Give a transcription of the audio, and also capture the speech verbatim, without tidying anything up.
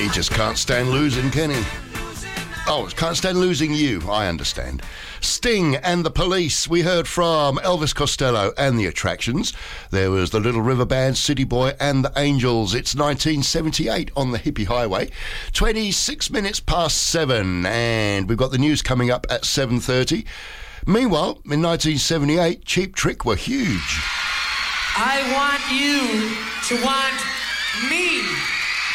He just can't stand losing, can he? Oh, can't stand losing you, I understand. Sting and the Police. We heard from Elvis Costello and the Attractions. There was the Little River Band, City Boy and the Angels. It's nineteen seventy-eight on the Hippie Highway. twenty-six minutes past seven, and we've got the news coming up at seven thirty. Meanwhile, in nineteen seventy-eight, Cheap Trick were huge. I want you to want me.